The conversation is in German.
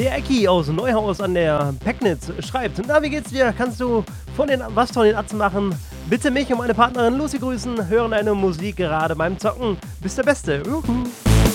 Der Ecki aus Neuhaus an der Pegnitz schreibt: „Na, wie geht's dir? Kannst du was von den Atzen machen? Bitte mich und meine Partnerin Lucy grüßen, hören deine Musik gerade beim Zocken. Bist der Beste. Juhu."